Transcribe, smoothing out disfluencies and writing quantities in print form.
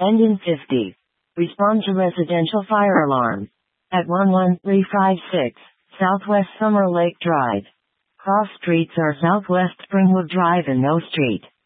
Engine 50. Respond to residential fire alarm. At 11356, Southwest Summer Lake Drive. Cross streets are Southwest Springwood Drive and No Street.